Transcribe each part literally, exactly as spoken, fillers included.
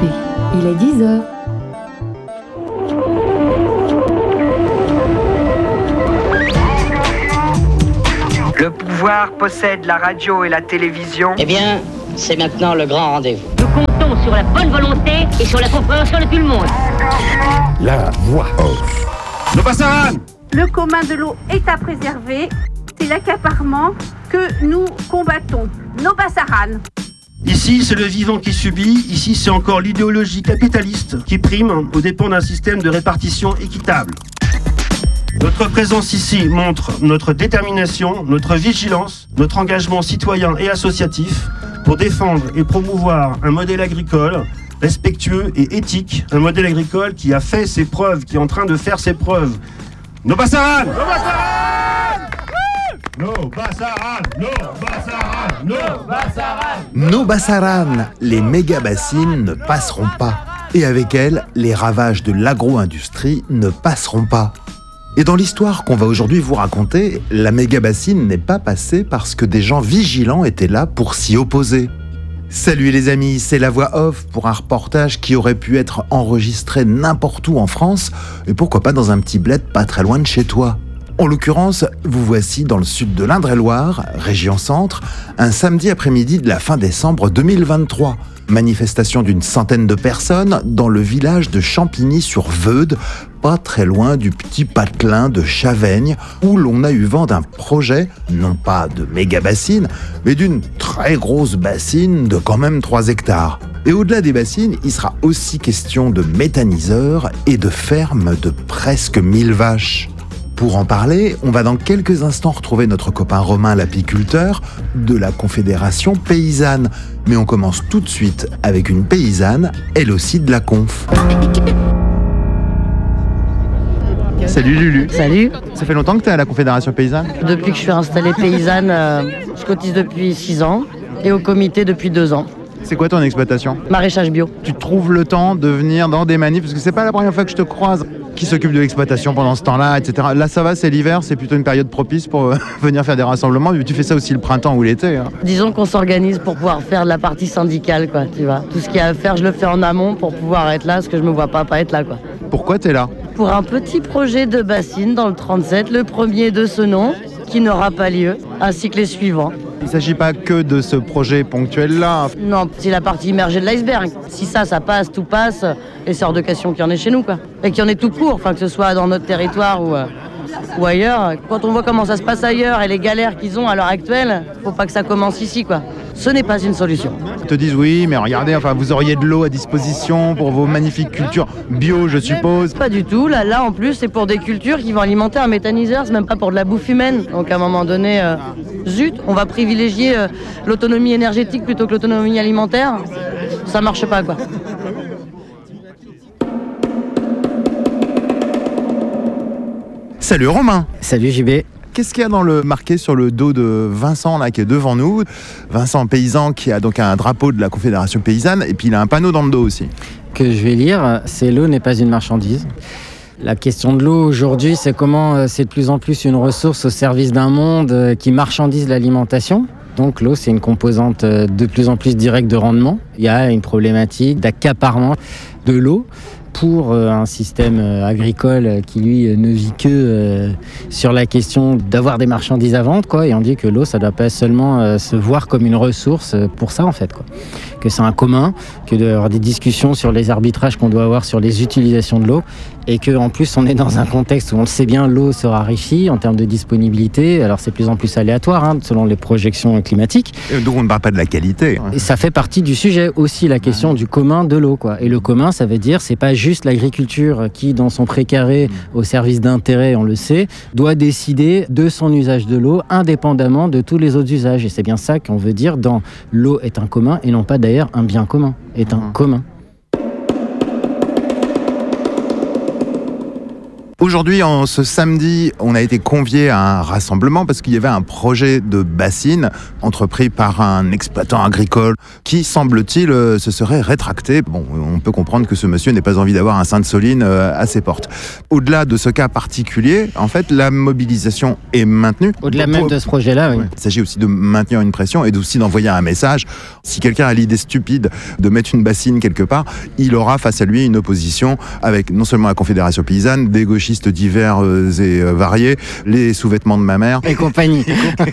P. Il est dix heures. Le pouvoir possède la radio et la télévision. Eh bien, c'est maintenant le grand rendez-vous. Nous comptons sur la bonne volonté et sur la compréhension de tout le monde. La voix off. No pasaran. Le commun de l'eau est à préserver. C'est l'accaparement que nous combattons. No pasaran. Ici, c'est le vivant qui subit. Ici, c'est encore l'idéologie capitaliste qui prime aux dépens d'un système de répartition équitable. Notre présence ici montre notre détermination, notre vigilance, notre engagement citoyen et associatif pour défendre et promouvoir un modèle agricole respectueux et éthique, un modèle agricole qui a fait ses preuves, qui est en train de faire ses preuves. No pasaran! No pasaran! No pasaran! No pasaran! No pasaran! No pasaran, les méga-bassines ne passeront pas. Et avec elles, les ravages de l'agro-industrie ne passeront pas. Et dans l'histoire qu'on va aujourd'hui vous raconter, la méga-bassine n'est pas passée parce que des gens vigilants étaient là pour s'y opposer. Salut les amis, c'est la voix off pour un reportage qui aurait pu être enregistré n'importe où en France, et pourquoi pas dans un petit bled pas très loin de chez toi. En l'occurrence, vous voici dans le sud de l'Indre-et-Loire, région centre, un samedi après-midi de la fin décembre deux mille vingt-trois. Manifestation d'une centaine de personnes dans le village de Champigny-sur-Veude, pas très loin du petit patelin de Chaveigne, où l'on a eu vent d'un projet, non pas de méga-bassine, mais d'une très grosse bassine de quand même trois hectares. Et au-delà des bassines, il sera aussi question de méthaniseurs et de fermes de presque mille vaches. Pour en parler, on va dans quelques instants retrouver notre copain Romain l'apiculteur de la Confédération Paysanne. Mais on commence tout de suite avec une paysanne, elle aussi de la conf. Salut Lulu. Salut. Ça fait longtemps que tu es à la Confédération Paysanne ? Depuis que je suis installée paysanne, euh, je cotise depuis six ans et au comité depuis deux ans. C'est quoi ton exploitation ? Maraîchage bio. Tu trouves le temps de venir dans des manifs, parce que c'est pas la première fois que je te croise. Qui s'occupe de l'exploitation pendant ce temps-là, et cetera. Là, ça va, c'est l'hiver, c'est plutôt une période propice pour euh, venir faire des rassemblements. Mais tu fais ça aussi le printemps ou l'été. Hein. Disons qu'on s'organise pour pouvoir faire de la partie syndicale, quoi, tu vois. Tout ce qu'il y a à faire, je le fais en amont pour pouvoir être là, parce que je me vois pas pas être là, quoi. Pourquoi t'es là ? Pour un petit projet de bassine dans le trente-sept, le premier de ce nom, qui n'aura pas lieu, ainsi que les suivants. Il ne s'agit pas que de ce projet ponctuel-là. Non, c'est la partie immergée de l'iceberg. Si ça, ça passe, tout passe, et c'est hors de question qu'il y en ait chez nous, quoi. Et qu'il y en ait tout court, enfin que ce soit dans notre territoire ou, euh, ou ailleurs. Quand on voit comment ça se passe ailleurs et les galères qu'ils ont à l'heure actuelle, faut pas que ça commence ici, quoi. Ce n'est pas une solution. Ils te disent oui, mais regardez, enfin, vous auriez de l'eau à disposition pour vos magnifiques cultures bio, je suppose. Pas du tout. Là, là, en plus, c'est pour des cultures qui vont alimenter un méthaniseur. C'est même pas pour de la bouffe humaine. Donc, à un moment donné, euh, zut, on va privilégier euh, l'autonomie énergétique plutôt que l'autonomie alimentaire. Ça marche pas, quoi. Salut Romain. Salut J B. Qu'est-ce qu'il y a dans le marqué sur le dos de Vincent là qui est devant nous ? Vincent paysan qui a donc un drapeau de la Confédération Paysanne et puis il a un panneau dans le dos aussi. Que je vais lire, c'est l'eau n'est pas une marchandise. La question de l'eau aujourd'hui, c'est comment c'est de plus en plus une ressource au service d'un monde qui marchandise l'alimentation. Donc l'eau, c'est une composante de plus en plus directe de rendement. Il y a une problématique d'accaparement de l'eau pour un système agricole qui, lui, ne vit que euh, sur la question d'avoir des marchandises à vendre, quoi. Et on dit que l'eau, ça ne doit pas seulement euh, se voir comme une ressource pour ça, en fait, quoi. Que c'est un commun, que doit y avoir des discussions sur les arbitrages qu'on doit avoir sur les utilisations de l'eau, et qu'en plus, on est dans un contexte où on le sait bien, l'eau se raréfie en termes de disponibilité. Alors, c'est de plus en plus aléatoire, hein, selon les projections climatiques. Et donc, on ne parle pas de la qualité. Hein. Et ça fait partie du sujet aussi, la question du commun de l'eau, quoi. Et le commun, ça veut dire, c'est pas juste l'agriculture qui, dans son précaré, au service d'intérêt, on le sait, doit décider de son usage de l'eau indépendamment de tous les autres usages. Et c'est bien ça qu'on veut dire dans l'eau est un commun et non pas d'ailleurs un bien commun, est un mmh. commun. Aujourd'hui, en ce samedi, on a été conviés à un rassemblement parce qu'il y avait un projet de bassine entrepris par un exploitant agricole qui, semble-t-il, se serait rétracté. Bon, on peut comprendre que ce monsieur n'ait pas envie d'avoir un Sainte-Soline à ses portes. Au-delà de ce cas particulier, en fait, la mobilisation est maintenue. Au-delà même de ce projet-là, oui. Ouais. Il s'agit aussi de maintenir une pression et aussi d'envoyer un message. Si quelqu'un a l'idée stupide de mettre une bassine quelque part, il aura face à lui une opposition avec non seulement la Confédération paysanne, des gauchistes divers et variés, les sous-vêtements de ma mère et compagnie.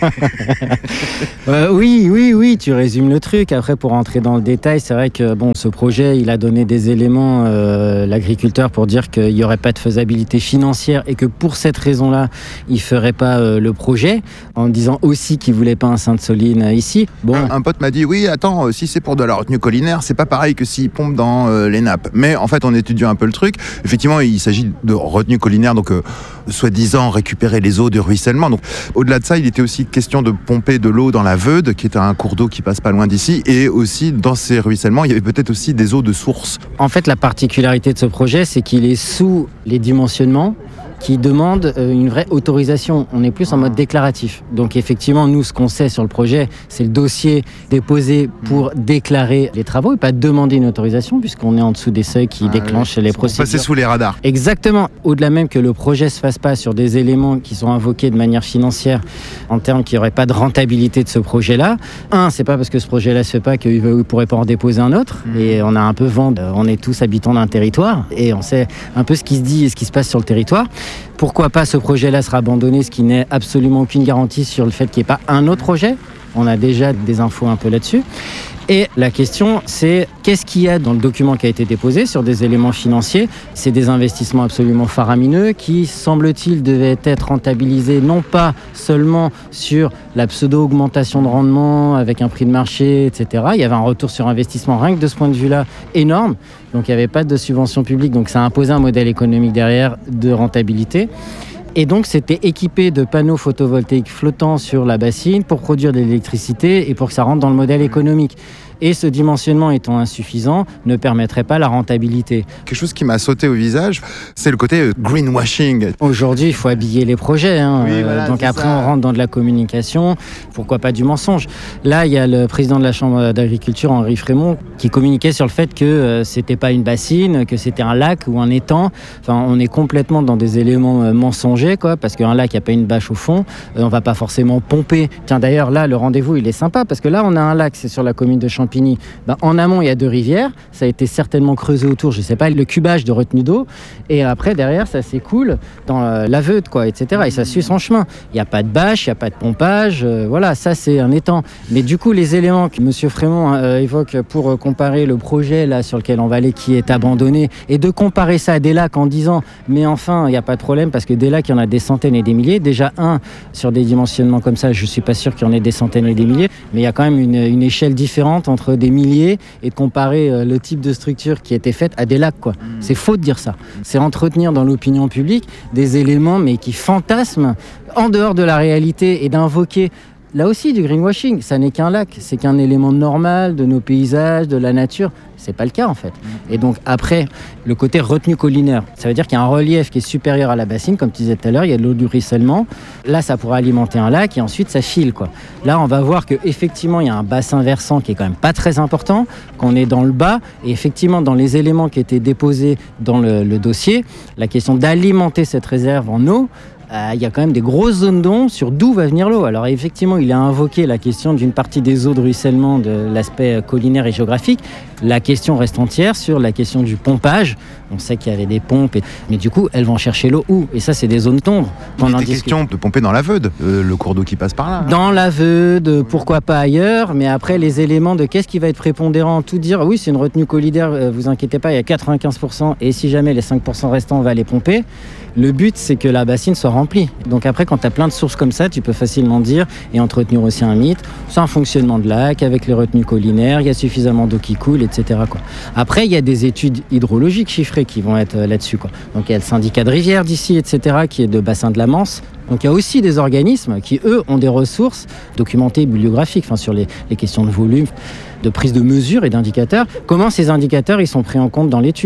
euh, oui, oui, oui, tu résumes le truc. Après, pour rentrer dans le détail, c'est vrai que bon, ce projet, il a donné des éléments, euh, l'agriculteur, pour dire qu'il n'y aurait pas de faisabilité financière et que pour cette raison-là, il ne ferait pas euh, le projet, en disant aussi qu'il ne voulait pas un Sainte-Soline euh, ici. Bon. Un, un pote m'a dit, oui, attends, euh, si c'est pour de la retenue collinaire, c'est pas pareil que s'il pompe dans euh, les nappes. Mais en fait, en étudiant un peu le truc, effectivement, il s'agit de retenue collinaire, donc euh, soi-disant récupérer les eaux de ruissellement. Donc, au-delà de ça, il était aussi question de pomper de l'eau dans la Veude, qui est un cours d'eau qui passe pas loin d'ici, et aussi dans ces ruissellements, il y avait peut-être aussi des eaux de source. En fait, la particularité de ce projet, c'est qu'il est sous les dimensionnements qui demande une vraie autorisation. On est plus en mode déclaratif. Donc effectivement, nous, ce qu'on sait sur le projet, c'est le dossier déposé pour déclarer les travaux et pas demander une autorisation, puisqu'on est en dessous des seuils qui ah déclenchent oui. les procédures. Passer sous les radars. Exactement. Au-delà même que le projet se fasse pas sur des éléments qui sont invoqués de manière financière, en termes qu'il n'y aurait pas de rentabilité de ce projet-là. Un, c'est pas parce que ce projet-là se fait pas qu'il ne pourrait pas en déposer un autre. Mmh. Et on a un peu vent, de, on est tous habitants d'un territoire et on sait un peu ce qui se dit et ce qui se passe sur le territoire. Pourquoi pas ce projet-là sera abandonné, ce qui n'est absolument aucune garantie sur le fait qu'il n'y ait pas un autre projet. On a déjà des infos un peu là-dessus. Et la question, c'est qu'est-ce qu'il y a dans le document qui a été déposé sur des éléments financiers ? C'est des investissements absolument faramineux qui, semble-t-il, devaient être rentabilisés non pas seulement sur la pseudo-augmentation de rendement avec un prix de marché, et cetera. Il y avait un retour sur investissement, rien que de ce point de vue-là, énorme. Donc il n'y avait pas de subvention publique, donc ça imposait un modèle économique derrière de rentabilité. Et donc, c'était équipé de panneaux photovoltaïques flottants sur la bassine pour produire de l'électricité et pour que ça rentre dans le modèle économique. Et ce dimensionnement étant insuffisant, ne permettrait pas la rentabilité. Quelque chose qui m'a sauté au visage, c'est le côté greenwashing. Aujourd'hui, il faut habiller les projets. Hein. Oui, voilà, Donc après, ça. on rentre dans de la communication. Pourquoi pas du mensonge ? Là, il y a le président de la Chambre d'agriculture, Henri Frémont, qui communiquait sur le fait que euh, c'était pas une bassine, que c'était un lac ou un étang. Enfin, on est complètement dans des éléments euh, mensongers, quoi, parce qu'un lac, il n'y a pas une bâche au fond. Euh, on va pas forcément pomper. Tiens, d'ailleurs, là, le rendez-vous, il est sympa, parce que là, on a un lac, c'est sur la commune de Champigny. Ben, en amont, il y a deux rivières. Ça a été certainement creusé autour, je ne sais pas, le cubage de retenue d'eau. Et après, derrière, ça s'écoule dans euh, la Veude, quoi, et cetera. Et ça suit son chemin. Il n'y a pas de bâche, il n'y a pas de pompage. Euh, voilà, ça, c'est un étang. Mais du coup, les éléments que M. Frémont euh, évoque pour euh, comparer le projet là, sur lequel on va aller, qui est abandonné, et de comparer ça à des lacs en disant, mais enfin, il n'y a pas de problème, parce que des lacs, il y en a des centaines et des milliers. Déjà, un, sur des dimensionnements comme ça, je ne suis pas sûr qu'il y en ait des centaines et des milliers. Mais il y a quand même une, une échelle différente entre des milliers et de comparer euh, le type de structure qui était faite à des lacs, quoi. Mmh. C'est faux de dire ça. C'est entretenir dans l'opinion publique des éléments mais qui fantasment en dehors de la réalité et d'invoquer là aussi du greenwashing. Ça n'est qu'un lac, c'est qu'un élément normal de nos paysages, de la nature. C'est pas le cas en fait. Et donc après, le côté retenue collinaire, ça veut dire qu'il y a un relief qui est supérieur à la bassine, comme tu disais tout à l'heure, il y a de l'eau du ruissellement. Là, ça pourra alimenter un lac et ensuite ça file, quoi. Là, on va voir qu'effectivement, il y a un bassin versant qui est quand même pas très important, qu'on est dans le bas. Et effectivement, dans les éléments qui étaient déposés dans le, le dossier, la question d'alimenter cette réserve en eau, il euh, y a quand même des grosses zones d'ombre sur d'où va venir l'eau. Alors effectivement, il a invoqué la question d'une partie des eaux de ruissellement, de l'aspect collinaire et géographique. La question reste entière sur la question du pompage. On sait qu'il y avait des pompes, et... mais du coup, elles vont chercher l'eau où ? Et ça, c'est des zones d'ombre. Il était question de pomper dans la Veude, euh, le cours d'eau qui passe par là. Hein. Dans la Veude, pourquoi pas ailleurs, mais après, les éléments de qu'est-ce qui va être prépondérant, tout dire, oui, c'est une retenue collinaire, euh, vous inquiétez pas, il y a quatre-vingt-quinze pour cent, et si jamais les cinq pour cent restants, on va les pomper. Le but, c'est que la bassine soit remplie. Donc après, quand tu as plein de sources comme ça, tu peux facilement dire, et entretenir aussi un mythe, c'est un fonctionnement de lac avec les retenues collinaires, il y a suffisamment d'eau qui coule, et cetera, quoi. Après, il y a des études hydrologiques chiffrées qui vont être là-dessus, quoi. Donc il y a le syndicat de rivière d'ici, et cetera, qui est de bassin de la Manse. Donc il y a aussi des organismes qui, eux, ont des ressources documentées, bibliographiques, enfin, sur les, les questions de volume, de prise de mesure et d'indicateurs. Comment ces indicateurs ils sont pris en compte dans l'étude aussi ?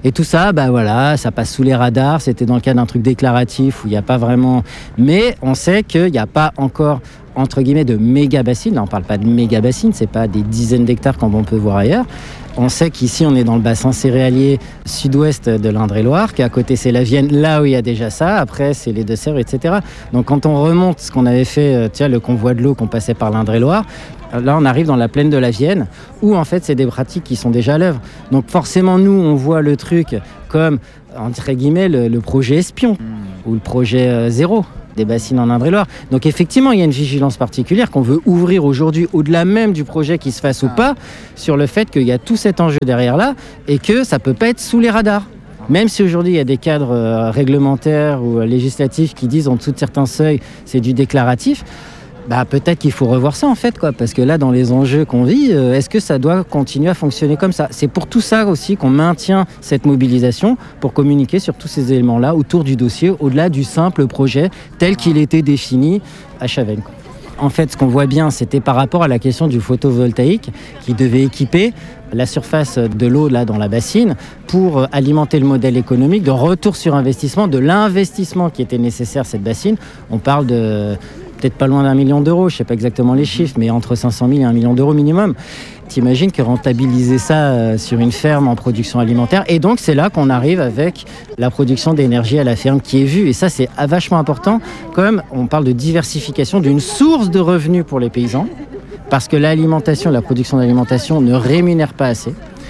Et tout ça, bah voilà, ça passe sous les radars. C'était dans le cadre d'un truc déclaratif où il n'y a pas vraiment... Mais on sait qu'il n'y a pas encore, entre guillemets, de méga-bassines. Là, on ne parle pas de méga-bassines, ce n'est pas des dizaines d'hectares comme on peut voir ailleurs. On sait qu'ici, on est dans le bassin céréalier sud-ouest de l'Indre-et-Loire, qu'à côté, c'est la Vienne, là où il y a déjà ça. Après, c'est les Deux-Sèvres, et cetera. Donc, quand on remonte ce qu'on avait fait, tiens, le convoi de l'eau qu'on passait par l'Indre-et-Loire, là, on arrive dans la plaine de la Vienne, où, en fait, c'est des pratiques qui sont déjà à l'œuvre. Donc, forcément, nous, on voit le truc comme, entre guillemets, le, le projet espion, mmh. ou le projet euh, zéro. Des bassines en Indre-et-Loire. Donc effectivement, il y a une vigilance particulière qu'on veut ouvrir aujourd'hui, au-delà même du projet qui se fasse ah. ou pas, sur le fait qu'il y a tout cet enjeu derrière là et que ça ne peut pas être sous les radars. Même si aujourd'hui il y a des cadres euh, réglementaires ou euh, législatifs qui disent en dessous de certains seuils, c'est du déclaratif, bah, peut-être qu'il faut revoir ça en fait, quoi, parce que là, dans les enjeux qu'on vit, euh, est-ce que ça doit continuer à fonctionner comme ça ? C'est pour tout ça aussi qu'on maintient cette mobilisation pour communiquer sur tous ces éléments-là autour du dossier, au-delà du simple projet tel qu'il était défini à Chavennes. En fait, ce qu'on voit bien, c'était par rapport à la question du photovoltaïque qui devait équiper la surface de l'eau là dans la bassine pour alimenter le modèle économique de retour sur investissement, de l'investissement qui était nécessaire à cette bassine. On parle de peut-être pas loin d'un million d'euros, je ne sais pas exactement les chiffres, mais entre cinq cent mille et un million d'euros minimum. T'imagines que rentabiliser ça sur une ferme en production alimentaire, et donc c'est là qu'on arrive avec la production d'énergie à la ferme qui est vue, et ça c'est vachement important, comme on parle de diversification d'une source de revenus pour les paysans, parce que l'alimentation, la production d'alimentation ne rémunère pas assez.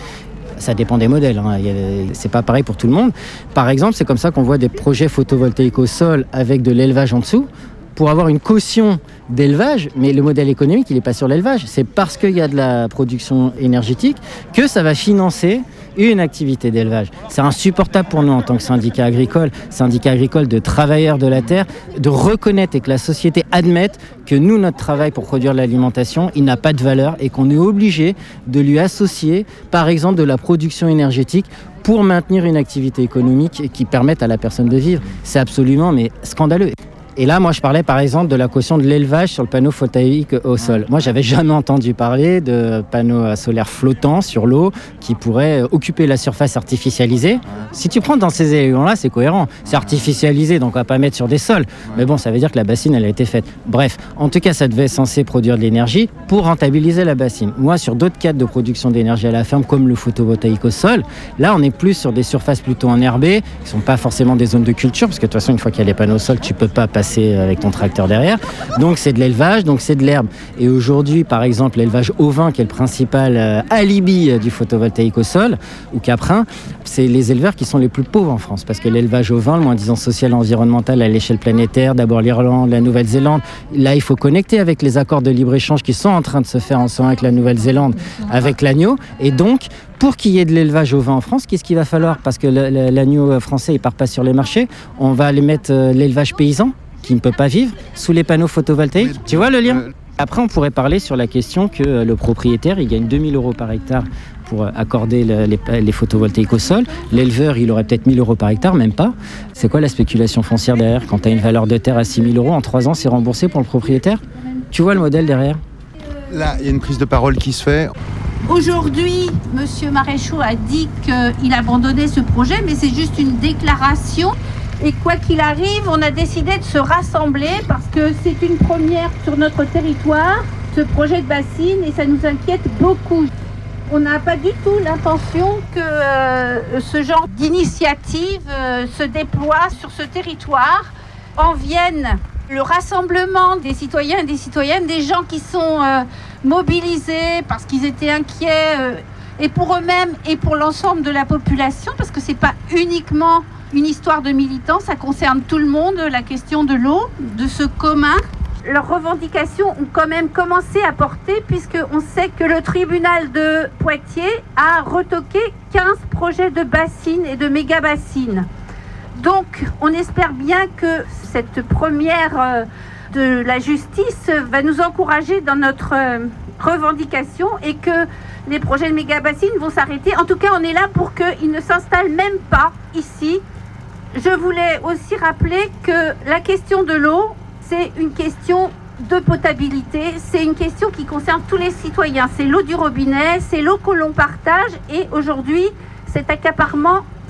Ça dépend des modèles, hein. C'est pas pareil pour tout le monde. Par exemple, c'est comme ça qu'on voit des projets photovoltaïques au sol avec de l'élevage en dessous, pour avoir une caution d'élevage, mais le modèle économique, il n'est pas sur l'élevage. C'est parce qu'il y a de la production énergétique que ça va financer une activité d'élevage. C'est insupportable pour nous en tant que syndicat agricole, syndicat agricole de travailleurs de la terre, de reconnaître et que la société admette que nous, notre travail pour produire de l'alimentation, il n'a pas de valeur et qu'on est obligé de lui associer, par exemple, de la production énergétique pour maintenir une activité économique qui permette à la personne de vivre. C'est absolument mais scandaleux. Et là, moi, je parlais par exemple de la caution de l'élevage sur le panneau photovoltaïque au sol. Moi, j'avais jamais entendu parler de panneaux solaires flottants sur l'eau qui pourraient occuper la surface artificialisée. Si tu prends dans ces éléments-là, c'est cohérent. C'est artificialisé, donc on va pas mettre sur des sols. Mais bon, ça veut dire que la bassine, elle a été faite. Bref, en tout cas, ça devait être censé produire de l'énergie pour rentabiliser la bassine. Moi, sur d'autres cadres de production d'énergie à la ferme, comme le photovoltaïque au sol, là, on est plus sur des surfaces plutôt enherbées, qui sont pas forcément des zones de culture, parce que de toute façon, une fois qu'il y a les panneaux au sol, tu peux pas passer avec ton tracteur derrière. Donc c'est de l'élevage, donc c'est de l'herbe. Et aujourd'hui, par exemple, l'élevage ovin, qui est le principal euh, alibi du photovoltaïque au sol, ou caprin, c'est les éleveurs qui sont les plus pauvres en France. Parce que l'élevage ovin, le moins-disant social et environnemental à l'échelle planétaire, d'abord l'Irlande, la Nouvelle-Zélande, là il faut connecter avec les accords de libre-échange qui sont en train de se faire en ce moment avec la Nouvelle-Zélande, avec l'agneau. Et donc, pour qu'il y ait de l'élevage ovin en France, qu'est-ce qu'il va falloir ? Parce que l'agneau français, il part pas sur les marchés. On va aller mettre euh, l'élevage paysan, qui ne peut pas vivre, sous les panneaux photovoltaïques. Oui, tu vois le lien ? Après, on pourrait parler sur la question que le propriétaire, il gagne deux mille euros par hectare pour accorder le, les, les photovoltaïques au sol. L'éleveur, il aurait peut-être mille euros par hectare, même pas. C'est quoi la spéculation foncière derrière ? Quand tu as une valeur de terre à six mille euros, en trois ans, c'est remboursé pour le propriétaire ? Tu vois le modèle derrière ? Là, il y a une prise de parole qui se fait. Aujourd'hui, M. Maréchaux a dit qu'il abandonnait ce projet, mais c'est juste une déclaration. Et quoi qu'il arrive, on a décidé de se rassembler parce que c'est une première sur notre territoire, ce projet de bassine, et ça nous inquiète beaucoup. On n'a pas du tout l'intention que euh, ce genre d'initiative euh, se déploie sur ce territoire. En vienne le rassemblement des citoyens et des citoyennes, des gens qui sont euh, mobilisés parce qu'ils étaient inquiets, euh, et pour eux-mêmes et pour l'ensemble de la population, parce que c'est pas uniquement une histoire de militants, ça concerne tout le monde, la question de l'eau, de ce commun. Leurs revendications ont quand même commencé à porter, puisqu'on sait que le tribunal de Poitiers a retoqué quinze projets de bassines et de méga-bassines. Donc, on espère bien que cette première de la justice va nous encourager dans notre revendication et que les projets de méga-bassines vont s'arrêter. En tout cas, on est là pour qu'ils ne s'installent même pas ici. Je voulais aussi rappeler que la question de l'eau, c'est une question de potabilité, c'est une question qui concerne tous les citoyens. C'est l'eau du robinet, c'est l'eau que l'on partage, et aujourd'hui, cet accaparement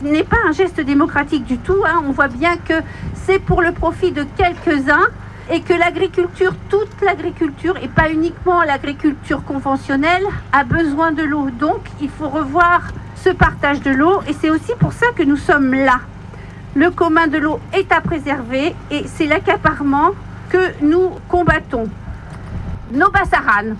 n'est pas un geste démocratique du tout, hein. On voit bien que c'est pour le profit de quelques-uns et que l'agriculture, toute l'agriculture, et pas uniquement l'agriculture conventionnelle, a besoin de l'eau. Donc il faut revoir ce partage de l'eau et c'est aussi pour ça que nous sommes là. Le commun de l'eau est à préserver et c'est l'accaparement que nous combattons. No Bassaran.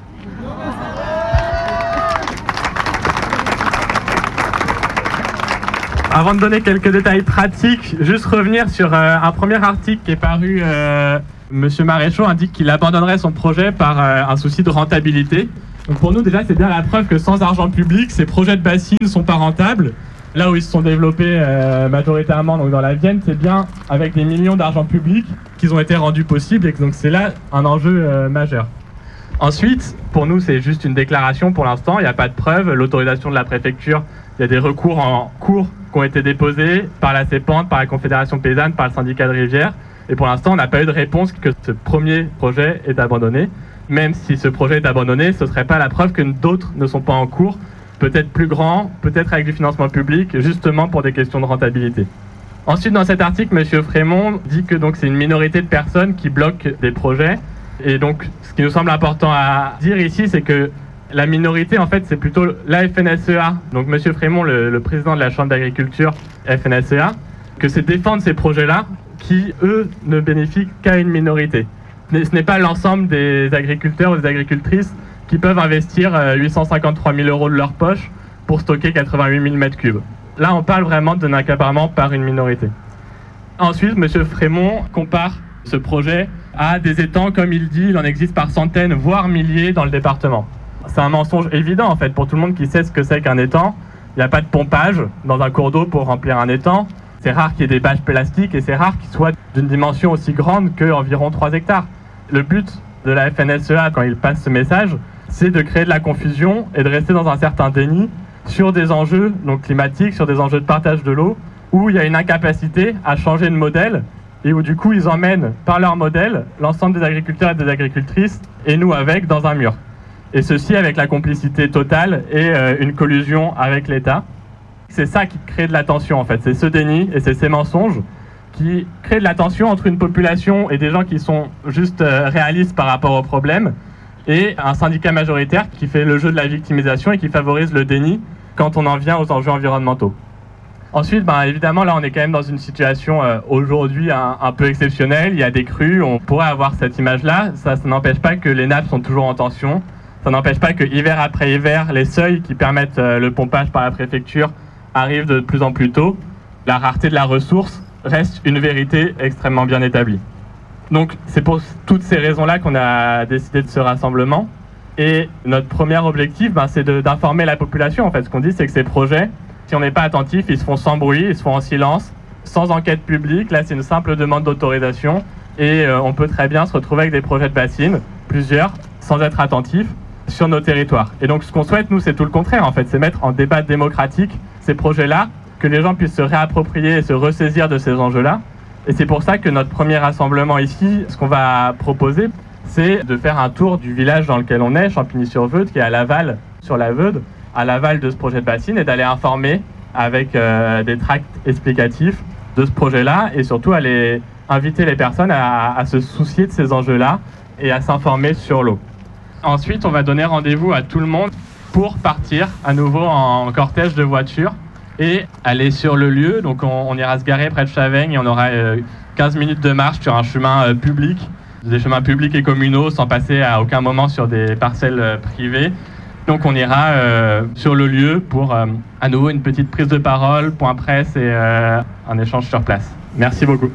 Avant de donner quelques détails pratiques, juste revenir sur euh, un premier article qui est paru. Euh, Monsieur Maréchaux indique qu'il abandonnerait son projet par euh, un souci de rentabilité. Donc pour nous, déjà, c'est bien la preuve que sans argent public, ces projets de bassines ne sont pas rentables. Là où ils se sont développés euh, majoritairement donc dans la Vienne, c'est bien avec des millions d'argent public qu'ils ont été rendus possibles et que, donc c'est là un enjeu euh, majeur. Ensuite, pour nous, c'est juste une déclaration pour l'instant, il n'y a pas de preuve. L'autorisation de la préfecture, il y a des recours en cours qui ont été déposés par la CEPANTE, par la Confédération Paysanne, par le syndicat de Rivière. Et pour l'instant, on n'a pas eu de réponse que ce premier projet est abandonné. Même si ce projet est abandonné, ce ne serait pas la preuve que d'autres ne sont pas en cours, peut-être plus grands, peut-être avec du financement public, justement pour des questions de rentabilité. Ensuite, dans cet article, M. Frémont dit que donc c'est une minorité de personnes qui bloquent des projets. Et donc, ce qui nous semble important à dire ici, c'est que la minorité, en fait, c'est plutôt la F N S E A. Donc, M. Frémont, le, le président de la Chambre d'agriculture F N S E A, que c'est défendre ces projets-là qui, eux, ne bénéficient qu'à une minorité. Ce n'est pas l'ensemble des agriculteurs ou des agricultrices qui peuvent investir huit cent cinquante-trois mille euros de leur poche pour stocker quatre-vingt-huit mille mètres cubes. Là, on parle vraiment d'un accaparement par une minorité. Ensuite, M. Frémont compare ce projet à des étangs, comme il dit, il en existe par centaines, voire milliers dans le département. C'est un mensonge évident, en fait, pour tout le monde qui sait ce que c'est qu'un étang. Il n'y a pas de pompage dans un cours d'eau pour remplir un étang. C'est rare qu'il y ait des bâches plastiques et c'est rare qu'ils soient d'une dimension aussi grande qu'environ trois hectares. Le but de la F N S E A, quand il passe ce message, c'est de créer de la confusion et de rester dans un certain déni sur des enjeux donc climatiques, sur des enjeux de partage de l'eau, où il y a une incapacité à changer de modèle et où du coup ils emmènent par leur modèle l'ensemble des agriculteurs et des agricultrices et nous avec dans un mur. Et ceci avec la complicité totale et euh, une collusion avec l'État. C'est ça qui crée de la tension en fait, c'est ce déni et c'est ces mensonges qui créent de la tension entre une population et des gens qui sont juste euh, réalistes par rapport au problème et un syndicat majoritaire qui fait le jeu de la victimisation et qui favorise le déni quand on en vient aux enjeux environnementaux. Ensuite, ben, évidemment, là on est quand même dans une situation euh, aujourd'hui un, un peu exceptionnelle, il y a des crues, on pourrait avoir cette image-là, ça, ça n'empêche pas que les nappes sont toujours en tension, ça n'empêche pas que hiver après hiver, les seuils qui permettent euh, le pompage par la préfecture arrive de plus en plus tôt, la rareté de la ressource reste une vérité extrêmement bien établie. Donc c'est pour toutes ces raisons-là qu'on a décidé de ce rassemblement. Et notre premier objectif, ben, c'est de, d'informer la population. En fait, ce qu'on dit, c'est que ces projets, si on n'est pas attentif, ils se font sans bruit, ils se font en silence, sans enquête publique. Là, c'est une simple demande d'autorisation. Et euh, on peut très bien se retrouver avec des projets de bassines, plusieurs, sans être attentifs, sur nos territoires. Et donc ce qu'on souhaite, nous, c'est tout le contraire, en fait. C'est mettre en débat démocratique ces projets-là, que les gens puissent se réapproprier et se ressaisir de ces enjeux-là. Et c'est pour ça que notre premier rassemblement ici, ce qu'on va proposer, c'est de faire un tour du village dans lequel on est, Champigny-sur-Veude, qui est à l'aval, sur la Veude, à l'aval de ce projet de bassine, et d'aller informer avec euh, des tracts explicatifs de ce projet-là, et surtout aller inviter les personnes à, à se soucier de ces enjeux-là et à s'informer sur l'eau. Ensuite, on va donner rendez-vous à tout le monde pour partir à nouveau en cortège de voitures et aller sur le lieu. Donc on, on ira se garer près de Chaveigne et on aura euh, quinze minutes de marche sur un chemin euh, public, des chemins publics et communaux sans passer à aucun moment sur des parcelles euh, privées. Donc on ira euh, sur le lieu pour euh, à nouveau une petite prise de parole, point presse et euh, un échange sur place. Merci beaucoup.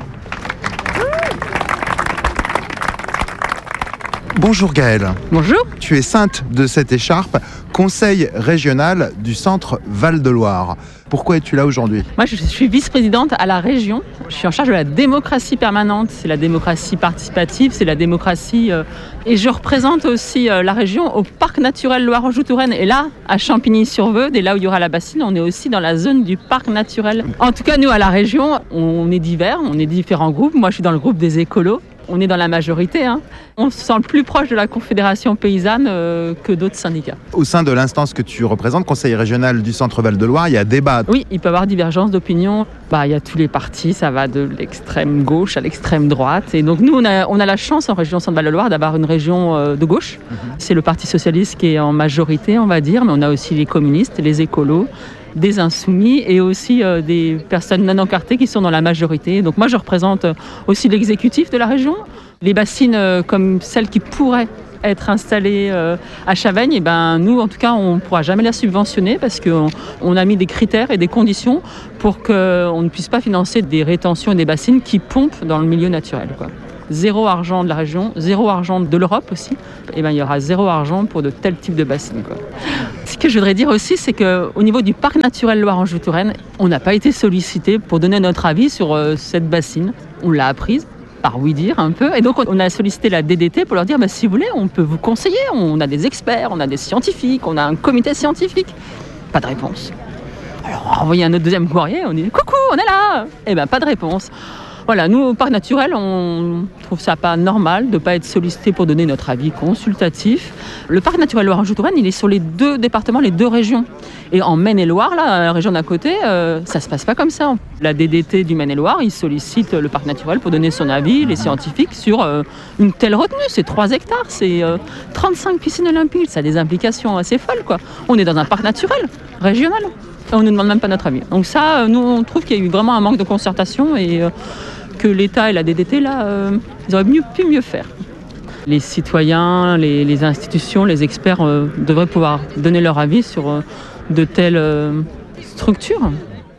Bonjour Gaëlle. Bonjour. Tu es sainte de cette écharpe, conseil régional du centre Val-de-Loire. Pourquoi es-tu là aujourd'hui ? Moi, je suis vice-présidente à la région. Je suis en charge de la démocratie permanente. C'est la démocratie participative, c'est la démocratie... Euh, et je représente aussi euh, la région au parc naturel Loire-Anjou-Touraine. Et là, à Champigny-sur-Veude, et là où il y aura la bassine, on est aussi dans la zone du parc naturel. En tout cas, nous, à la région, on est divers, on est différents groupes. Moi, je suis dans le groupe des écolos. on est dans la majorité. Hein. On se sent plus proche de la Confédération paysanne euh, que d'autres syndicats. Au sein de l'instance que tu représentes, Conseil régional du Centre-Val de Loire, il y a débat. Oui, il peut y avoir divergence d'opinion. Bah, il y a tous les partis, ça va de l'extrême gauche à l'extrême droite. Et donc nous, on a, on a la chance en région Centre-Val de Loire d'avoir une région euh, de gauche. Mmh. C'est le Parti socialiste qui est en majorité, on va dire, mais on a aussi les communistes, les écolos, des insoumis et aussi euh, des personnes non encartées qui sont dans la majorité. Donc moi, je représente aussi l'exécutif de la région. Les bassines euh, comme celles qui pourraient être installées euh, à Chavaigne, et ben, nous, en tout cas, on ne pourra jamais la subventionner parce qu'on on a mis des critères et des conditions pour qu'on ne puisse pas financer des rétentions et des bassines qui pompent dans le milieu naturel, quoi. Zéro argent de la région, zéro argent de l'Europe aussi. Et ben, il y aura zéro argent pour de tels types de bassines, quoi. Ce que je voudrais dire aussi, c'est qu'au niveau du parc naturel Loire-Anjou-Touraine, on n'a pas été sollicité pour donner notre avis sur euh, cette bassine. On l'a apprise, par oui dire un peu. Et donc, on a sollicité la D D T pour leur dire, bah, si vous voulez, on peut vous conseiller. On a des experts, on a des scientifiques, on a un comité scientifique. Pas de réponse. Alors, on a envoyé un autre deuxième courrier, on dit, coucou, on est là. Et ben, pas de réponse. Voilà, nous, au parc naturel, on trouve ça pas normal de ne pas être sollicité pour donner notre avis consultatif. Le parc naturel Loire-Anjou-Touraine, il est sur les deux départements, les deux régions. Et en Maine-et-Loire, là, la région d'à côté, euh, ça se passe pas comme ça. La D D T du Maine-et-Loire, il sollicite le parc naturel pour donner son avis, les scientifiques, sur euh, une telle retenue. C'est trois hectares, c'est euh, trente-cinq piscines olympiques. Ça a des implications assez folles, quoi. On est dans un parc naturel, régional. Et on ne nous demande même pas notre avis. Donc ça, nous, on trouve qu'il y a eu vraiment un manque de concertation et euh, que l'État et la D D T, là, euh, ils auraient mieux, pu mieux faire. Les citoyens, les, les institutions, les experts euh, devraient pouvoir donner leur avis sur euh, de telles euh, structures.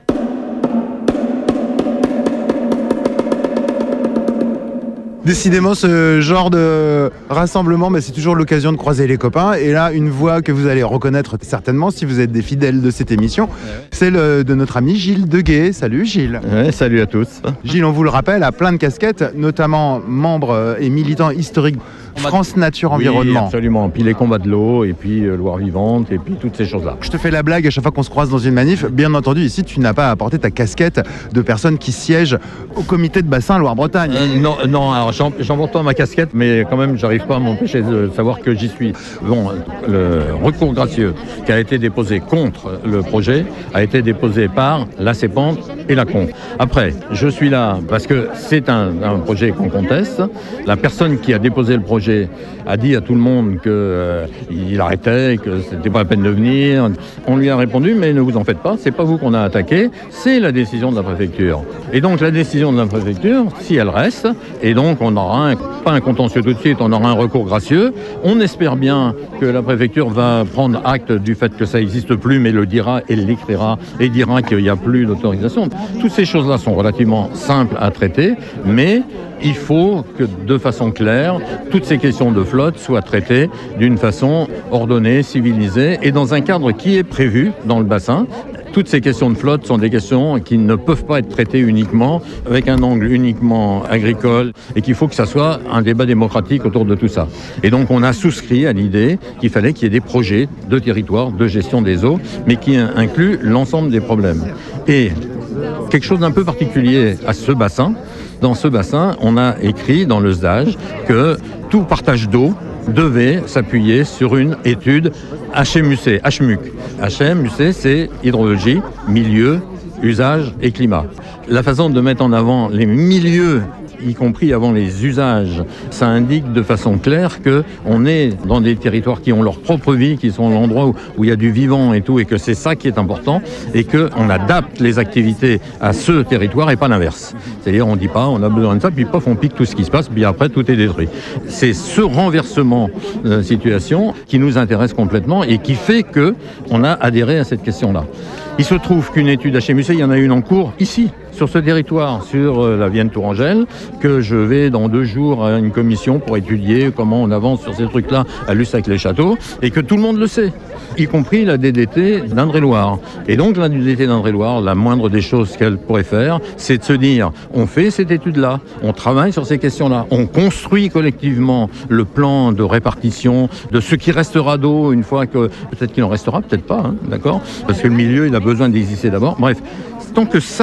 Décidément, ce genre de rassemblement, bah, c'est toujours l'occasion de croiser les copains. Et là, une voix que vous allez reconnaître certainement si vous êtes des fidèles de cette émission, ouais. celle de notre ami Gilles Deguet. Salut Gilles. Ouais, salut à tous. Gilles, on vous le rappelle, a plein de casquettes, notamment membre et militant historique France Nature Environnement. Oui, absolument. Puis les combats de l'eau, et puis euh, Loire Vivante, et puis toutes ces choses-là. Je te fais la blague à chaque fois qu'on se croise dans une manif. Bien entendu, ici, tu n'as pas apporté ta casquette de personne qui siège au comité de bassin Loire-Bretagne. Euh, non, non, alors j'en, j'emporte pas ma casquette, mais quand même, j'arrive pas à m'empêcher de savoir que j'y suis. Bon, le recours gracieux qui a été déposé contre le projet a été déposé par la CEPANT et la Conf. Après, je suis là parce que c'est un, un projet qu'on conteste. La personne qui a déposé le projet a dit à tout le monde qu'il euh, arrêtait, que c'était pas la peine de venir. On lui a répondu, mais ne vous en faites pas, c'est pas vous qu'on a attaqué, c'est la décision de la préfecture. Et donc la décision de la préfecture, si elle reste, et donc on aura un, pas un contentieux tout de suite, on aura un recours gracieux. On espère bien que la préfecture va prendre acte du fait que ça n'existe plus, mais le dira et l'écrira et dira qu'il n'y a plus d'autorisation. Toutes ces choses-là sont relativement simples à traiter, mais il faut que, de façon claire, toutes ces questions de flotte soient traitées d'une façon ordonnée, civilisée et dans un cadre qui est prévu dans le bassin. Toutes ces questions de flotte sont des questions qui ne peuvent pas être traitées uniquement avec un angle uniquement agricole et qu'il faut que ça soit un débat démocratique autour de tout ça. Et donc on a souscrit à l'idée qu'il fallait qu'il y ait des projets de territoire, de gestion des eaux, mais qui incluent l'ensemble des problèmes. Et quelque chose d'un peu particulier à ce bassin, dans ce bassin, on a écrit dans le S D A G que tout partage d'eau devait s'appuyer sur une étude H M U C, H M U C. H M U C, c'est hydrologie, milieu, usage et climat. La façon de mettre en avant les milieux, y compris avant les usages, ça indique de façon claire qu'on est dans des territoires qui ont leur propre vie, qui sont l'endroit où, où il y a du vivant et tout, et que c'est ça qui est important, et qu'on adapte les activités à ce territoire et pas l'inverse. C'est-à-dire on ne dit pas on a besoin de ça, puis pof, on pique tout ce qui se passe, puis après tout est détruit. C'est ce renversement de situation qui nous intéresse complètement et qui fait qu'on a adhéré à cette question-là. Il se trouve qu'une étude H M U C, il y en a une en cours ici, sur ce territoire, sur la Vienne-Tourangelle, que je vais dans deux jours à une commission pour étudier comment on avance sur ces trucs-là à Lussac-les-Châteaux, et que tout le monde le sait, y compris la D D T d'Indre-et-Loire. Et donc la D D T d'Indre-et-Loire, la moindre des choses qu'elle pourrait faire, c'est de se dire, on fait cette étude-là, on travaille sur ces questions-là, on construit collectivement le plan de répartition de ce qui restera d'eau une fois que, peut-être qu'il en restera, peut-être pas, hein, d'accord, parce que le milieu, il a besoin d'exister d'abord. Bref, tant que ça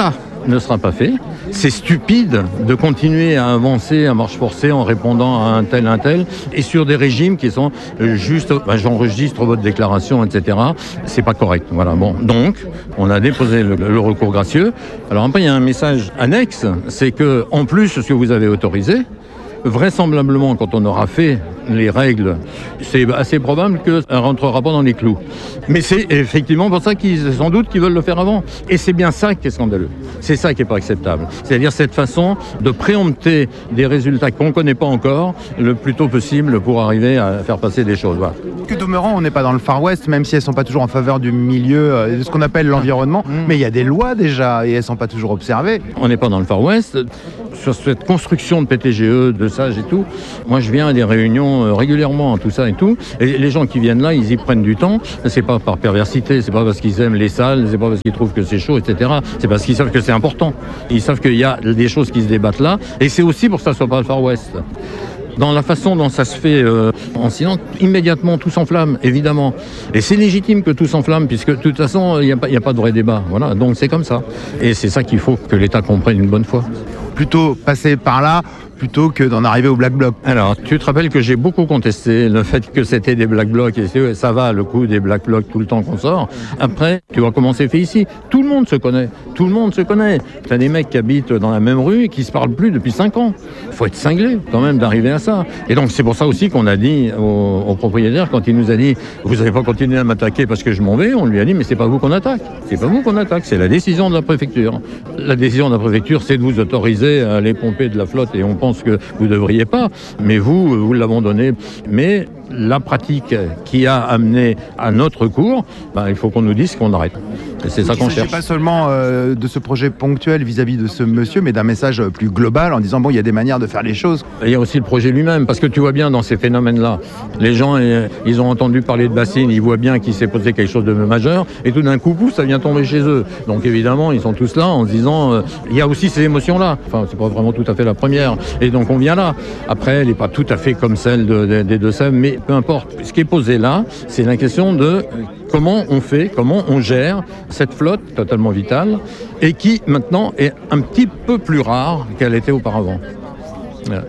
ne sera pas fait. C'est stupide de continuer à avancer à marche forcée en répondant à un tel, un tel, et sur des régimes qui sont juste, bah, j'enregistre votre déclaration, et cetera. C'est pas correct. Voilà. Bon, donc, on a déposé le, le recours gracieux. Alors après, il y a un message annexe, c'est que en plus ce que vous avez autorisé, vraisemblablement, quand on aura fait les règles, c'est assez probable que ça ne rentrera pas dans les clous. Mais c'est effectivement pour ça qu'ils, sans doute, qu'ils veulent le faire avant. Et c'est bien ça qui est scandaleux. C'est ça qui n'est pas acceptable. C'est-à-dire cette façon de préempter des résultats qu'on ne connaît pas encore le plus tôt possible pour arriver à faire passer des choses. Voilà. Que demeurant, on n'est pas dans le Far West, même si elles ne sont pas toujours en faveur du milieu, de ce qu'on appelle l'environnement. Mmh. Mais il y a des lois déjà et elles ne sont pas toujours observées. On n'est pas dans le Far West. Sur cette construction de P T G E, de sages et tout, moi je viens à des réunions régulièrement, tout ça et tout, et les gens qui viennent là, ils y prennent du temps, c'est pas par perversité, c'est pas parce qu'ils aiment les salles, c'est pas parce qu'ils trouvent que c'est chaud, et cetera. C'est parce qu'ils savent que c'est important. Ils savent qu'il y a des choses qui se débattent là, et c'est aussi pour que ça soit pas le Far West. Dans la façon dont ça se fait euh, en silence, immédiatement tout s'enflamme, évidemment. Et c'est légitime que tout s'enflamme, puisque de toute façon, il n'y a, a pas de vrai débat. Voilà, donc c'est comme ça. Et c'est ça qu'il faut que l'État comprenne une bonne fois. Plutôt passer par là, plutôt que d'en arriver au Black Bloc. Alors, tu te rappelles que j'ai beaucoup contesté le fait que c'était des Black Blocs, et ça va, le coup des Black Blocs tout le temps qu'on sort. Après, tu vois comment c'est fait ici. Tout le monde se connaît. Tout le monde se connaît. T'as des mecs qui habitent dans la même rue et qui se parlent plus depuis cinq ans. Il faut être cinglé, quand même, d'arriver à ça. Et donc, c'est pour ça aussi qu'on a dit au, au propriétaire, quand il nous a dit « Vous n'allez pas continuer à m'attaquer parce que je m'en vais », on lui a dit « Mais c'est pas vous qu'on attaque. C'est pas vous qu'on attaque, c'est la décision de la préfecture. La décision de la préfecture, c'est de vous autoriser à aller pomper de la flotte et on pense que vous ne devriez pas, mais vous, vous l'abandonnez. Mais la pratique qui a amené à notre cours, ben, il faut qu'on nous dise qu'on arrête. Et c'est ça qu'on cherche. Il ne s'agit pas seulement euh, de ce projet ponctuel vis-à-vis de ce monsieur, mais d'un message plus global en disant, bon, il y a des manières de faire les choses. Il y a aussi le projet lui-même, parce que tu vois bien dans ces phénomènes-là, les gens, ils ont entendu parler de bassines, ils voient bien qu'il s'est posé quelque chose de majeur, et tout d'un coup, pouf, ça vient tomber chez eux. Donc évidemment, ils sont tous là en se disant, euh, il y a aussi ces émotions-là. Enfin, c'est pas vraiment tout à fait la première. Et donc on vient là. Après, elle n'est pas tout à fait comme celle de, de, des Deux-Sèvres, mais peu importe. Ce qui est posé là, c'est la question de comment on fait, comment on gère cette flotte totalement vitale et qui maintenant est un petit peu plus rare qu'elle était auparavant. Voilà.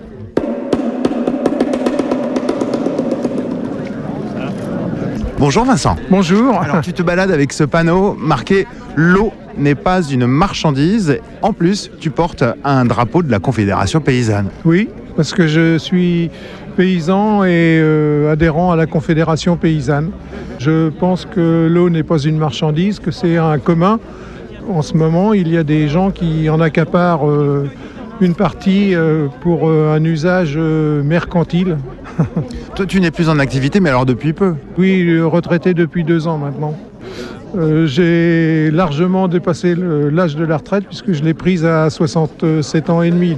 Bonjour Vincent. Bonjour. Alors tu te balades avec ce panneau marqué « L'eau n'est pas une marchandise ». En plus, tu portes un drapeau de la Confédération paysanne. Oui, parce que je suis paysan et euh, adhérent à la Confédération paysanne. Je pense que l'eau n'est pas une marchandise, que c'est un commun. En ce moment, il y a des gens qui en accaparent euh, une partie euh, pour euh, un usage euh, mercantile. Toi, tu n'es plus en activité, mais alors depuis peu? Oui, retraité depuis deux ans maintenant. Euh, j'ai largement dépassé le, l'âge de la retraite puisque je l'ai prise à soixante-sept ans et demi.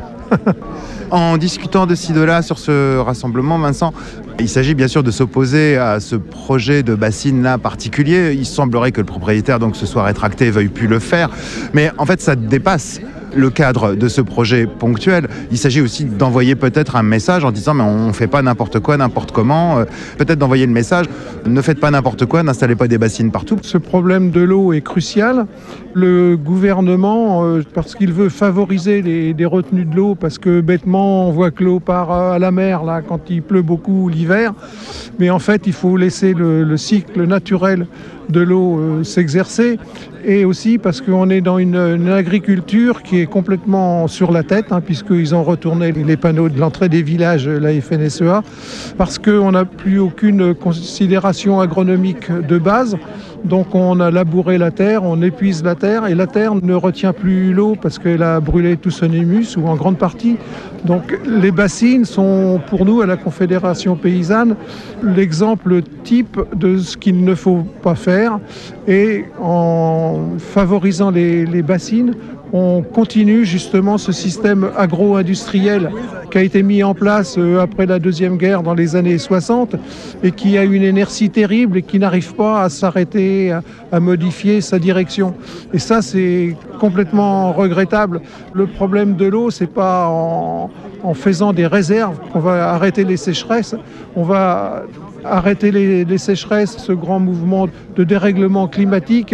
En discutant de ci de là sur ce rassemblement, Vincent, il s'agit bien sûr de s'opposer à ce projet de bassine là particulier. Il semblerait que le propriétaire donc se soit rétracté et veuille plus le faire, mais en fait ça dépasse le cadre de ce projet ponctuel. Il s'agit aussi d'envoyer peut-être un message en disant mais on ne fait pas n'importe quoi, n'importe comment. Euh, peut-être d'envoyer le message, ne faites pas n'importe quoi, n'installez pas des bassines partout. Ce problème de l'eau est crucial. Le gouvernement, euh, parce qu'il veut favoriser les, les retenues de l'eau, parce que bêtement on voit que l'eau part à la mer là, quand il pleut beaucoup l'hiver, mais en fait il faut laisser le, le cycle naturel de l'eau euh, s'exercer, et aussi parce qu'on est dans une, une agriculture qui est complètement sur la tête, hein, puisqu'ils ont retourné les panneaux de l'entrée des villages, la F N S E A, parce qu'on n'a plus aucune considération agronomique de base. Donc on a labouré la terre, on épuise la terre, et la terre ne retient plus l'eau parce qu'elle a brûlé tout son humus, ou en grande partie. Donc les bassines sont pour nous à la Confédération paysanne l'exemple type de ce qu'il ne faut pas faire, et en favorisant les, les bassines, on continue justement ce système agro-industriel qui a été mis en place après la Deuxième Guerre dans les années soixante et qui a une inertie terrible et qui n'arrive pas à s'arrêter, à, à modifier sa direction. Et ça, c'est complètement regrettable. Le problème de l'eau, c'est pas en, en faisant des réserves qu'on va arrêter les sécheresses. On va arrêter les, les sécheresses, ce grand mouvement de dérèglement climatique,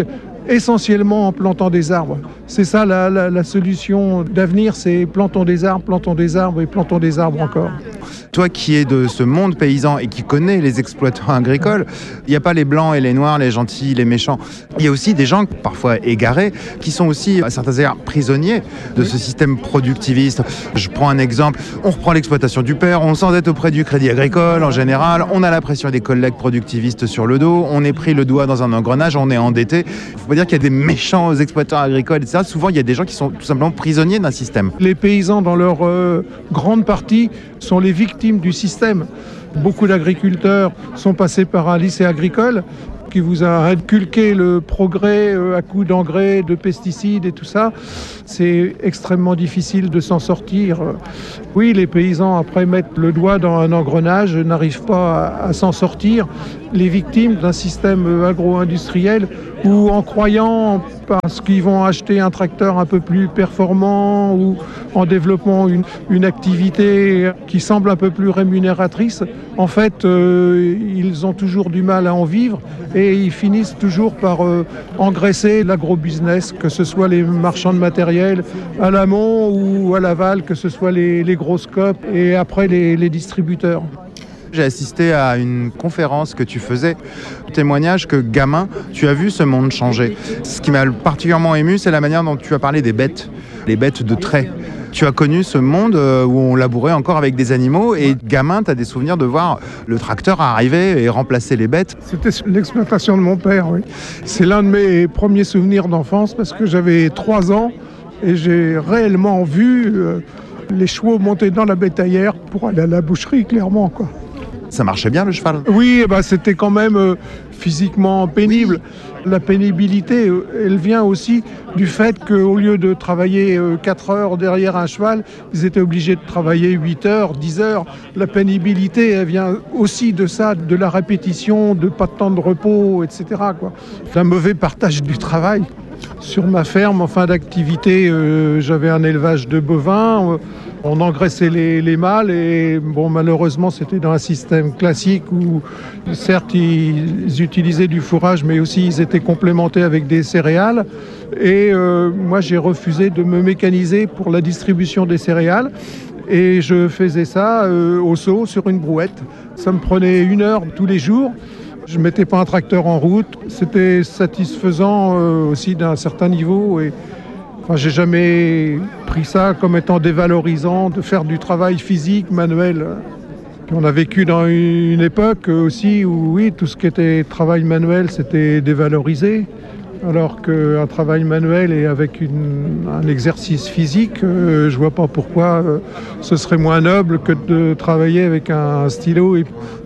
essentiellement en plantant des arbres. C'est ça la, la, la solution d'avenir, c'est plantons des arbres, plantons des arbres et plantons des arbres encore. Toi qui es de ce monde paysan et qui connais les exploitants agricoles, il n'y a pas les blancs et les noirs, les gentils, les méchants. Il y a aussi des gens, parfois égarés, qui sont aussi, à certains égards, prisonniers de ce système productiviste. Je prends un exemple, on reprend l'exploitation du père, on s'endette auprès du Crédit Agricole en général, on a la pression des collègues productivistes sur le dos, on est pris le doigt dans un engrenage, on est endetté. Il ne faut pas dire qu'il y a des méchants exploitants agricoles, et cetera. Souvent, il y a des gens qui sont tout simplement prisonniers d'un système. Les paysans, dans leur euh, grande partie, sont les victimes du système. Beaucoup d'agriculteurs sont passés par un lycée agricole qui vous a inculqué le progrès à coup d'engrais, de pesticides et tout ça. C'est extrêmement difficile de s'en sortir. Oui, les paysans, après, mettent le doigt dans un engrenage, n'arrivent pas à, à s'en sortir. Les victimes d'un système agro-industriel où, en croyant parce qu'ils vont acheter un tracteur un peu plus performant ou en développant une, une activité qui semble un peu plus rémunératrice, en fait, euh, ils ont toujours du mal à en vivre et ils finissent toujours par euh, engraisser l'agro-business, que ce soit les marchands de matériel à l'amont ou à l'aval, que ce soit les, les gros scopes et après les, les distributeurs. J'ai assisté à une conférence que tu faisais, témoignage que gamin, tu as vu ce monde changer. Ce qui m'a particulièrement ému, c'est la manière dont tu as parlé des bêtes, les bêtes de trait. Tu as connu ce monde où on labourait encore avec des animaux et gamin, tu as des souvenirs de voir le tracteur arriver et remplacer les bêtes. C'était l'exploitation de mon père, oui. C'est l'un de mes premiers souvenirs d'enfance parce que j'avais trois ans et j'ai réellement vu euh, les chevaux monter dans la bétaillère pour aller à la boucherie, clairement, quoi. Ça marchait bien le cheval? Oui, bah, c'était quand même euh, physiquement pénible. La pénibilité, euh, elle vient aussi du fait qu'au lieu de travailler euh, quatre heures derrière un cheval, ils étaient obligés de travailler huit heures, dix heures. La pénibilité, elle vient aussi de ça, de la répétition, de pas de temps de repos, et cetera, quoi. C'est un mauvais partage du travail. Sur ma ferme, en fin d'activité, euh, j'avais un élevage de bovins. Euh, on engraissait les, les mâles et bon, malheureusement, c'était dans un système classique où, certes, ils, ils utilisaient du fourrage, mais aussi ils étaient complémentés avec des céréales. Et euh, moi, j'ai refusé de me mécaniser pour la distribution des céréales. Et je faisais ça euh, au seau sur une brouette. Ça me prenait une heure tous les jours. Je ne mettais pas un tracteur en route. C'était satisfaisant euh, aussi d'un certain niveau. Et, enfin, j'ai jamais pris ça comme étant dévalorisant de faire du travail physique, manuel. Puis on a vécu dans une époque aussi où, oui, tout ce qui était travail manuel, c'était dévalorisé. Alors qu'un travail manuel et avec une, un exercice physique, euh, je ne vois pas pourquoi euh, ce serait moins noble que de travailler avec un stylo. Et...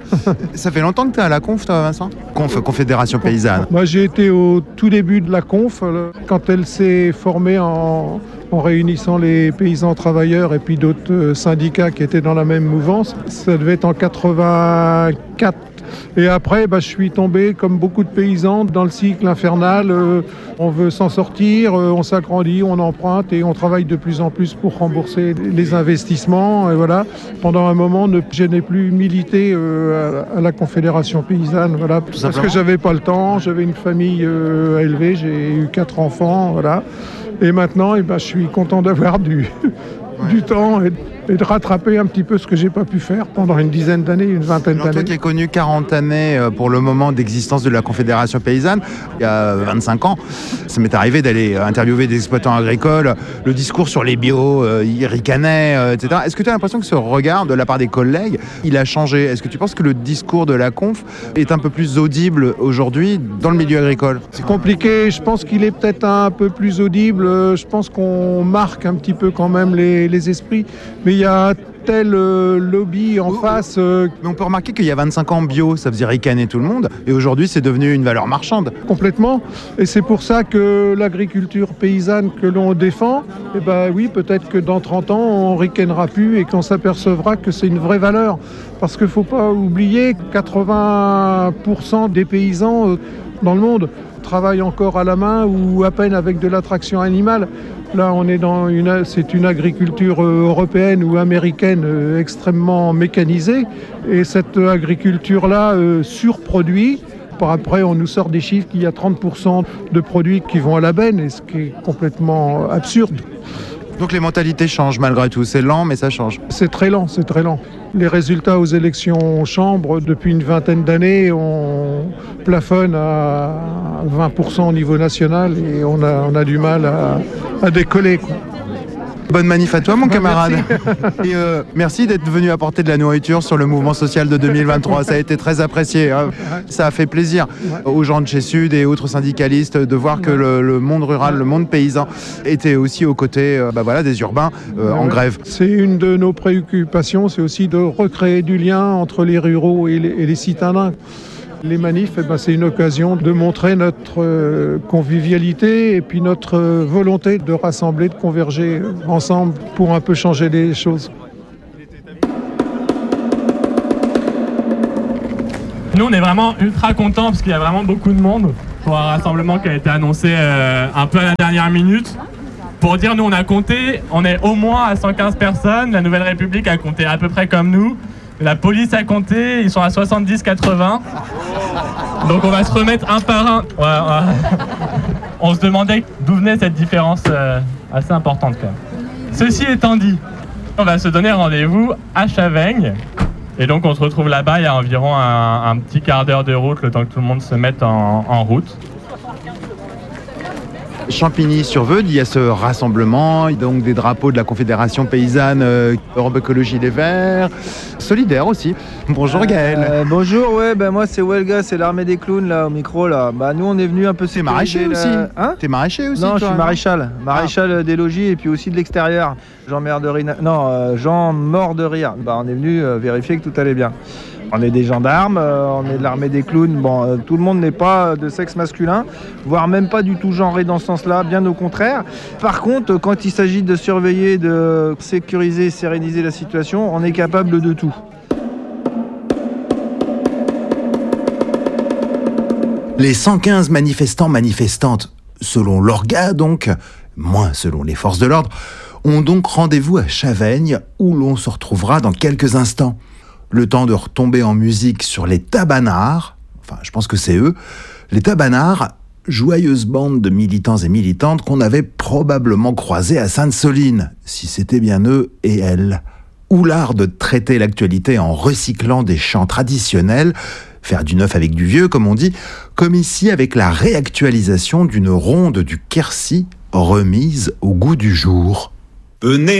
Ça fait longtemps que tu es à la conf, toi, Vincent? Conf, Confédération Paysanne. Moi, j'ai été au tout début de la conf, quand elle s'est formée en, en réunissant les paysans travailleurs et puis d'autres syndicats qui étaient dans la même mouvance. Ça devait être en quatre-vingt-quatre. Et après, bah, je suis tombé, comme beaucoup de paysans, dans le cycle infernal. Euh, on veut s'en sortir, euh, on s'agrandit, on emprunte et on travaille de plus en plus pour rembourser les investissements. Et voilà. Pendant un moment, ne, je n'ai plus milité euh, à, à la Confédération Paysanne, voilà, parce que j'avais pas le temps, j'avais une famille euh, à élever, j'ai eu quatre enfants, voilà. Et maintenant, eh ben, je suis content d'avoir du, du temps et, et de rattraper un petit peu ce que j'ai pas pu faire pendant une dizaine d'années, une vingtaine Alors, d'années. toi qui as connu quarante années pour le moment d'existence de la Confédération Paysanne, il y a vingt-cinq ans, ça m'est arrivé d'aller interviewer des exploitants agricoles, le discours sur les bio, euh, ils ricanaient, euh, et cetera. Est-ce que tu as l'impression que ce regard de la part des collègues, il a changé? Est-ce que tu penses que le discours de la conf est un peu plus audible aujourd'hui dans le milieu agricole? C'est compliqué, je pense qu'il est peut-être un peu plus audible, je pense qu'on marque un petit peu quand même les, les esprits, mais il y a tel euh, lobby en oh, face. Euh... Mais on peut remarquer qu'il y a vingt-cinq ans, bio, ça faisait ricaner tout le monde, et aujourd'hui c'est devenu une valeur marchande. Complètement, et c'est pour ça que l'agriculture paysanne que l'on défend, eh ben oui, peut-être que dans trente ans on ricanera plus et qu'on s'apercevra que c'est une vraie valeur. Parce qu'il ne faut pas oublier que quatre-vingts pour cent des paysans dans le monde travaillent encore à la main ou à peine avec de la traction animale. Là, on est dans une, c'est une agriculture européenne ou américaine euh, extrêmement mécanisée. Et cette agriculture-là euh, surproduit Par après, on nous sort des chiffres qu'il y a trente pour cent de produits qui vont à la benne, et ce qui est complètement absurde. Donc les mentalités changent malgré tout. C'est lent, mais ça change. C'est très lent, c'est très lent. Les résultats aux élections chambres, depuis une vingtaine d'années, on plafonne à vingt pour cent au niveau national et on a, on a du mal à, à décoller, quoi. Bonne manif à toi, mon camarade. Merci. Et euh, merci d'être venu apporter de la nourriture sur le mouvement social de deux mille vingt-trois. Ça a été très apprécié. Hein. Ça a fait plaisir aux gens de chez Sud et autres syndicalistes de voir que le, le monde rural, le monde paysan était aussi aux côtés euh, bah voilà, des urbains euh, en grève. C'est une de nos préoccupations, c'est aussi de recréer du lien entre les ruraux et les, et les citadins. Les manifs, eh ben, c'est une occasion de montrer notre euh, convivialité et puis notre euh, volonté de rassembler, de converger ensemble pour un peu changer les choses. Nous, on est vraiment ultra contents parce qu'il y a vraiment beaucoup de monde pour un rassemblement qui a été annoncé euh, un peu à la dernière minute. Pour dire, nous, on a compté, on est au moins à cent quinze personnes. La Nouvelle République a compté à peu près comme nous. La police a compté, ils sont à soixante-dix quatre-vingts. Donc on va se remettre un par un. Ouais, ouais. On se demandait d'où venait cette différence euh, assez importante quand même. Ceci étant dit, on va se donner rendez-vous à Chavaigne. Et donc on se retrouve là-bas, il y a environ un, un petit quart d'heure de route, le temps que tout le monde se mette en, en route. Champigny-sur-Veude, il y a ce rassemblement, donc des drapeaux de la Confédération paysanne euh, Europe Écologie Les Verts, solidaire aussi. Bonjour Gaël. Euh, bonjour, ouais, ben moi c'est Welga, c'est l'armée des clowns là au micro là. Bah nous on est venu un peu. T'es maraîcher la... aussi. Hein T'es maraîcher aussi. Non, toi, je suis hein maréchal, maréchal ah. des logis et puis aussi de l'extérieur. Jean mort de rire. Non, euh, Jean mort de rire. Bah on est venu euh, vérifier que tout allait bien. On est des gendarmes, euh, on est de l'armée des clowns. Bon, euh, tout le monde n'est pas de sexe masculin, voire même pas du tout genré dans ce sens-là, bien au contraire. Par contre, quand il s'agit de surveiller, de sécuriser, séréniser la situation, on est capable de tout. Les cent quinze manifestants manifestantes, selon l'Orga donc, moins selon les forces de l'ordre, ont donc rendez-vous à Chavaigne où l'on se retrouvera dans quelques instants. Le temps de retomber en musique sur les Tabanards, enfin je pense que c'est eux, les Tabanards, joyeuse bande de militants et militantes qu'on avait probablement croisés à Sainte-Soline, si c'était bien eux et elles. Ou l'art de traiter l'actualité en recyclant des chants traditionnels, faire du neuf avec du vieux comme on dit, comme ici avec la réactualisation d'une ronde du Quercy remise au goût du jour. Venez